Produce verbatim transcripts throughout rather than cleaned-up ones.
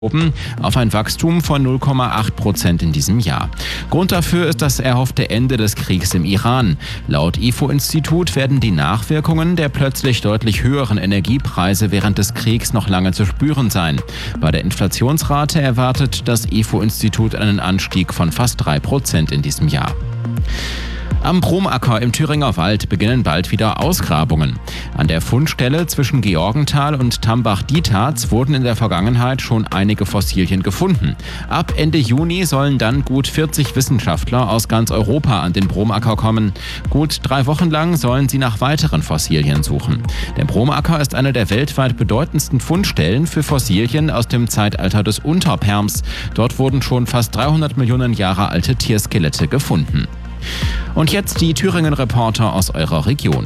auf ein Wachstum von null Komma acht Prozent in diesem Jahr. Grund dafür ist das erhoffte Ende des Kriegs im Iran. Laut I F O-Institut werden die Nachwirkungen der plötzlich deutlich höheren Energiepreise während des Kriegs noch lange zu spüren sein. Bei der Inflationsrate erwartet das I F O-Institut einen Anstieg von fast drei Prozent in diesem Jahr. Am Bromacker im Thüringer Wald beginnen bald wieder Ausgrabungen. An der Fundstelle zwischen Georgenthal und Tambach-Dietharz wurden in der Vergangenheit schon einige Fossilien gefunden. Ab Ende Juni sollen dann gut vierzig Wissenschaftler aus ganz Europa an den Bromacker kommen. Gut drei Wochen lang sollen sie nach weiteren Fossilien suchen. Der Bromacker ist eine der weltweit bedeutendsten Fundstellen für Fossilien aus dem Zeitalter des Unterperms. Dort wurden schon fast dreihundert Millionen Jahre alte Tierskelette gefunden. Und jetzt die Thüringen-Reporter aus eurer Region.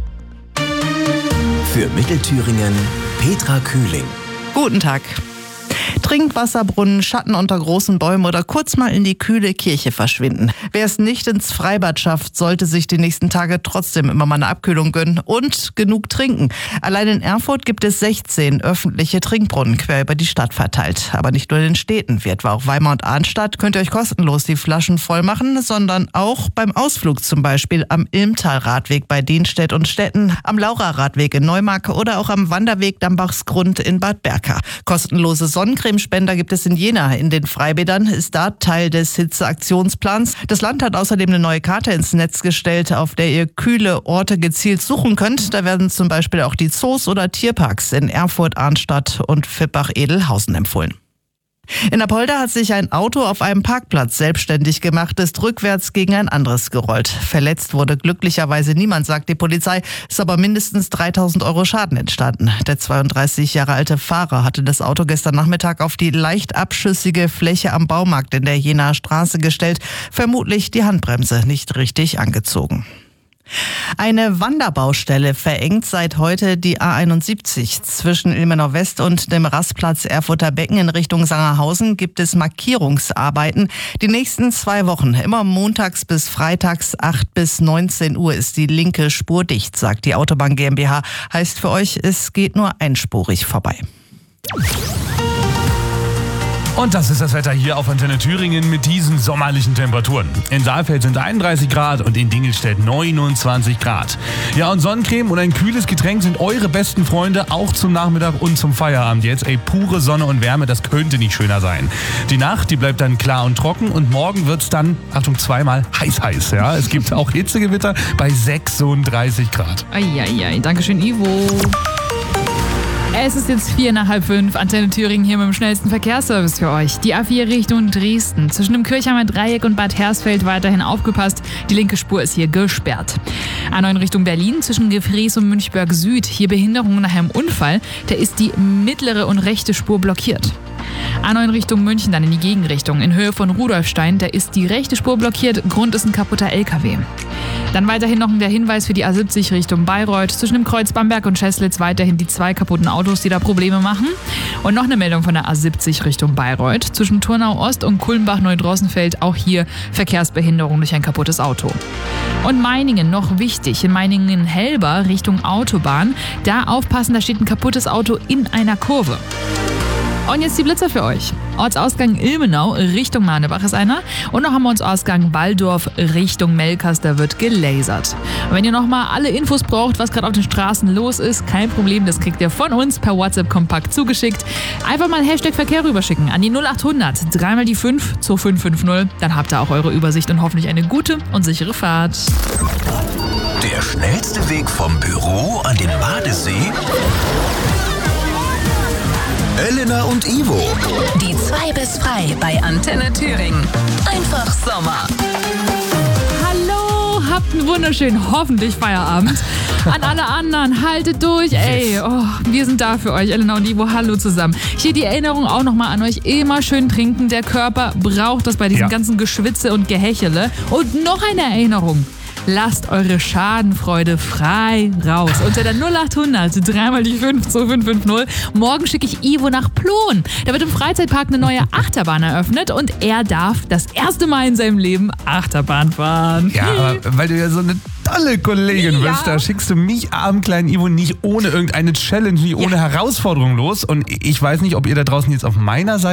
Für Mittelthüringen Petra Kühling. Guten Tag. Trinkwasserbrunnen, Schatten unter großen Bäumen oder kurz mal in die kühle Kirche verschwinden. Wer es nicht ins Freibad schafft, sollte sich die nächsten Tage trotzdem immer mal eine Abkühlung gönnen und genug trinken. Allein in Erfurt gibt es sechzehn öffentliche Trinkbrunnen quer über die Stadt verteilt. Aber nicht nur in den Städten, wie etwa auch Weimar und Arnstadt, könnt ihr euch kostenlos die Flaschen voll machen, sondern auch beim Ausflug, zum Beispiel am Ilmtal-Radweg bei Dienstedt und Stetten, am Laura-Radweg in Neumark oder auch am Wanderweg Dambachsgrund in Bad Berka. Kostenlose Sonnencreme Spender gibt es in Jena. In den Freibädern ist da Teil des Hitzeaktionsplans. Das Land hat außerdem eine neue Karte ins Netz gestellt, auf der ihr kühle Orte gezielt suchen könnt. Da werden zum Beispiel auch die Zoos oder Tierparks in Erfurt, Arnstadt und Fippach-Edelhausen empfohlen. In Apolda hat sich ein Auto auf einem Parkplatz selbstständig gemacht, ist rückwärts gegen ein anderes gerollt. Verletzt wurde glücklicherweise niemand, sagt die Polizei, ist aber mindestens dreitausend Euro Schaden entstanden. Der zweiunddreißig Jahre alte Fahrer hatte das Auto gestern Nachmittag auf die leicht abschüssige Fläche am Baumarkt in der Jenaer Straße gestellt, vermutlich die Handbremse nicht richtig angezogen. Eine Wanderbaustelle verengt seit heute die A einundsiebzig. Zwischen Ilmenau West und dem Rastplatz Erfurter Becken in Richtung Sangerhausen gibt es Markierungsarbeiten. Die nächsten zwei Wochen, immer montags bis freitags, acht bis neunzehn Uhr ist die linke Spur dicht, sagt die Autobahn GmbH. Heißt für euch, es geht nur einspurig vorbei. Und das ist das Wetter hier auf Antenne Thüringen mit diesen sommerlichen Temperaturen. In Saalfeld sind einunddreißig Grad und in Dingelstedt neunundzwanzig Grad. Ja, und Sonnencreme und ein kühles Getränk sind eure besten Freunde, auch zum Nachmittag und zum Feierabend jetzt. Ey, pure Sonne und Wärme, das könnte nicht schöner sein. Die Nacht, die bleibt dann klar und trocken und morgen wird's dann, Achtung, zweimal heiß heiß. Ja, es gibt auch Hitzegewitter bei sechsunddreißig Grad. Eieiei, Dankeschön, Ivo. Es ist jetzt vier nach halb fünf. Antenne Thüringen hier mit dem schnellsten Verkehrsservice für euch. Die A vier Richtung Dresden. Zwischen dem Kirchheimer Dreieck und Bad Hersfeld weiterhin aufgepasst. Die linke Spur ist hier gesperrt. A neun Richtung Berlin zwischen Gefries und Münchberg Süd. Hier Behinderung nach einem Unfall. Da ist die mittlere und rechte Spur blockiert. A neun Richtung München, dann in die Gegenrichtung. In Höhe von Rudolfstein, da ist die rechte Spur blockiert. Grund ist ein kaputter L K W. Dann weiterhin noch der Hinweis für die A siebzig Richtung Bayreuth. Zwischen dem Kreuz Bamberg und Scheslitz weiterhin die zwei kaputten Autos, die da Probleme machen. Und noch eine Meldung von der A siebzig Richtung Bayreuth. Zwischen Turnau Ost und Kulmbach-Neudrossenfeld auch hier Verkehrsbehinderung durch ein kaputtes Auto. Und Meiningen, noch wichtig, in Meiningen-Helber Richtung Autobahn. Da aufpassen, da steht ein kaputtes Auto in einer Kurve. Und jetzt die Blitzer für euch. Ortsausgang Ilmenau Richtung Mahnebach ist einer. Und noch haben wir uns Ausgang Walldorf Richtung Melkers, da wird gelasert. Und wenn ihr nochmal alle Infos braucht, was gerade auf den Straßen los ist, kein Problem, das kriegt ihr von uns per WhatsApp kompakt zugeschickt. Einfach mal Hashtag Verkehr rüberschicken an die null acht hundert, dreimal die fünf zu fünf fünf null. Dann habt ihr auch eure Übersicht und hoffentlich eine gute und sichere Fahrt. Der schnellste Weg vom Büro an den Badesee? Elena und Ivo. Die zwei bis frei bei Antenne Thüringen. Einfach Sommer. Hallo, habt einen wunderschönen, hoffentlich Feierabend. An alle anderen, haltet durch, ey. Oh, wir sind da für euch, Elena und Ivo, hallo zusammen. Hier die Erinnerung auch nochmal an euch, immer schön trinken. Der Körper braucht das bei diesem ja. ganzen Geschwitze und Gehechele. Und noch eine Erinnerung. Lasst eure Schadenfreude frei raus. Unter der null acht hundert, dreimal die fünf zu fünf fünf null. Morgen schicke ich Ivo nach Plon. Da wird im Freizeitpark eine neue Achterbahn eröffnet und er darf das erste Mal in seinem Leben Achterbahn fahren. Ja, aber weil du ja so eine tolle Kollegin Ja. bist. Da schickst du mich, armen kleinen Ivo, nicht ohne irgendeine Challenge, nicht ohne Herausforderung los. Und ich weiß nicht, ob ihr da draußen jetzt auf meiner Seite